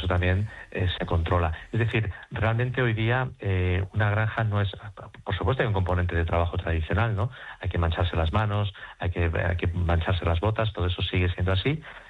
también se controla. Es decir, realmente hoy día una granja no es, por supuesto hay un componente de trabajo tradicional, ¿no? Hay que mancharse las manos, hay que mancharse las botas, todo eso sigue siendo así,